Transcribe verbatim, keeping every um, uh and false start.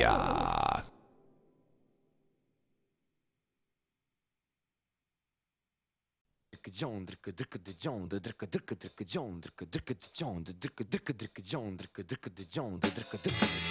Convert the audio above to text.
via. John druk druk de John de druk druk druk John druk druk de John de druk druk druk John druk druk de John de druk druk